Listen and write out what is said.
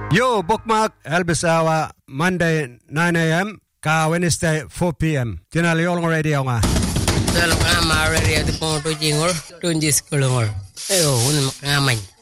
Yo bookmark Elbisawa Monday 9 a.m. ka Wednesday 4 p.m. Tinali olong radio nga. Talo ka ma radio di pong to jingor tunjis kulungor. Ayo un makamay.